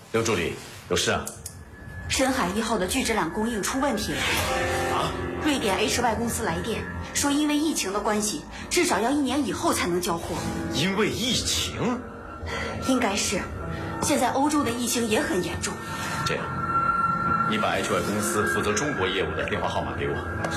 刘助理，有事啊？ 深海1号的聚酯缆供应出问题了。 啊？ 瑞典 HY 公司来电说，因为疫情的关系，至少要1年以后才能交货。 因为疫情？ 应该是。现在欧洲的疫情也很严重。 这样，你把 HY 公司负责中国业务的电话号码给我。